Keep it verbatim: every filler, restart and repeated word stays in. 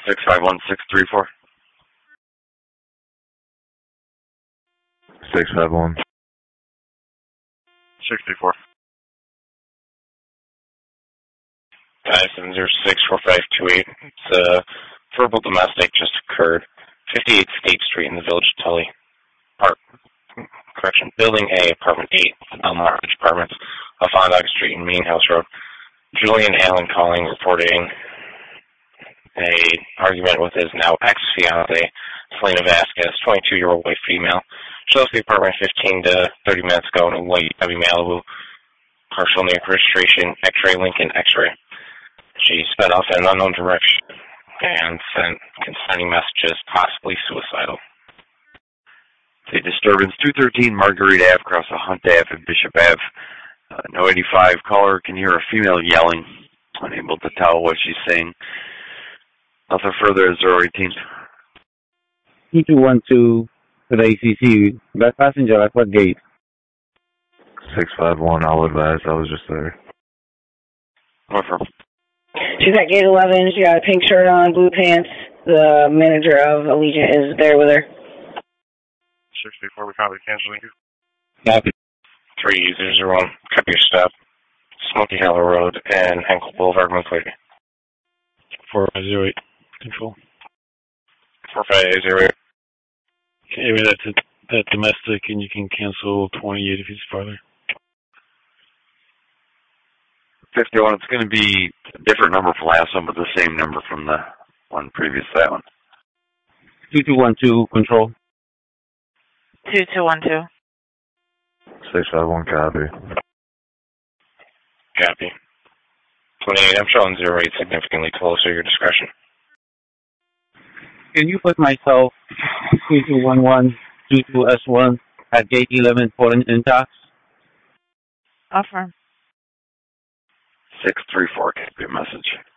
six five one six three four. six five one. sixty-four. five seven zero six four five two eight. It's a verbal domestic just occurred. fifty-eight State Street in the Village of Tully. Part, correction, Building A, Apartment eight, Belmont Ridge Apartments, off Onondaga Street and Mean House Road. Julian Allen calling, reporting a argument with his now ex-fiancée, Selena Vasquez, twenty-two-year-old white female. She left the apartment fifteen to thirty minutes ago in a white heavy Malibu, partial near registration, X-ray Lincoln X-ray. She sped off in an unknown direction and sent concerning messages, possibly suicidal. A disturbance, two thirteen Marguerite Ave, across the Hunt Ave and Bishop Ave. Uh, no eighty-five caller can hear a female yelling, unable to tell what she's saying. Nothing further is zero eighteen. two two one two to the A C C. That passenger at what gate? six five one, I'll advise. I was just there. What from? She's at gate eleven. She got a pink shirt on, blue pants. The manager of Allegiant is there with her. sixty-four, we copy, canceling you. Copy. three zero zero one, copy your stop. Smoky Hollow Road and Henkel Boulevard, Monclair. four five zero eight, control. four five zero eight. Okay, well, that's it. That domestic, and you can cancel twenty-eight if it's farther. fifty-one, it's going to be a different number from last one, but the same number from the one previous to that one. two two one two, control. two two one two. six five one, copy. Copy. twenty-eight, I'm showing zero eight significantly closer, your discretion. Can you put myself two two one one two two S one at gate eleven for an intox? Affirm. six three four, copy message.